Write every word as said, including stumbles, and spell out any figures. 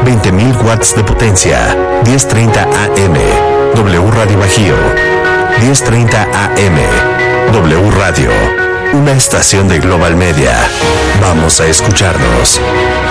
veinte mil watts de potencia. diez treinta A M, W Radio Bajío. diez treinta A M, W Radio. Una estación de Global Media. Vamos a escucharnos.